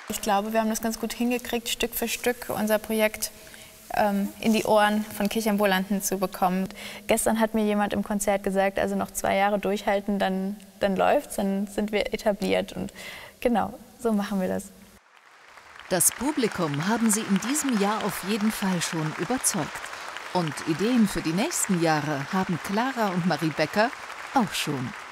Ich glaube, wir haben das ganz gut hingekriegt, Stück für Stück unser Projekt in die Ohren von Kirchenambulanten zu bekommen. Gestern hat mir jemand im Konzert gesagt, also noch 2 Jahre durchhalten, dann läuft's, dann sind wir etabliert. Und genau, so machen wir das. Das Publikum haben sie in diesem Jahr auf jeden Fall schon überzeugt. Und Ideen für die nächsten Jahre haben Clara und Marie Becker auch schon.